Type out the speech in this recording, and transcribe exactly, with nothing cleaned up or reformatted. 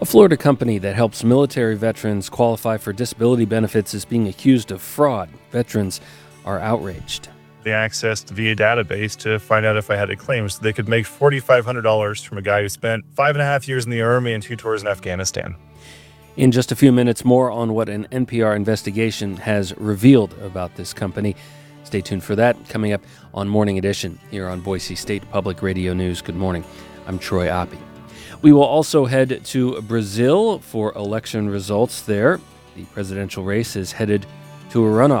Florida company that helps military veterans qualify for disability benefits is being accused of fraud. Veterans are outraged. They accessed via database to find out if I had a claim so they could make four thousand five hundred dollars from a guy who spent five and a half years in the Army and two tours in Afghanistan. In just a few minutes, more on what an N P R investigation has revealed about this company. Stay tuned for that coming up on Morning Edition here on Boise State Public Radio News. Good morning. I'm Troy Oppie. We will also head to Brazil for election results there. The presidential race is headed to a runoff.